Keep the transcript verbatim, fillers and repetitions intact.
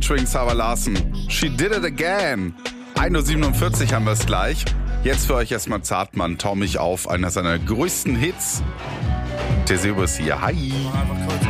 featuring Sarah Larsen. She did it again. ein Uhr siebenundvierzig haben wir es gleich. Jetzt für euch erstmal Zartmann, Tau mich auf, einer seiner größten Hits. Tesebus hier, hi.